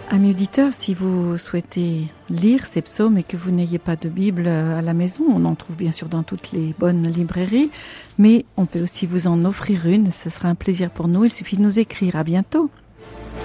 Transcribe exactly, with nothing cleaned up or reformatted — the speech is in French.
Amis auditeurs, si vous souhaitez lire ces psaumes et que vous n'ayez pas de Bible à la maison, on en trouve bien sûr dans toutes les bonnes librairies, mais on peut aussi vous en offrir une, ce sera un plaisir pour nous, il suffit de nous écrire. À bientôt.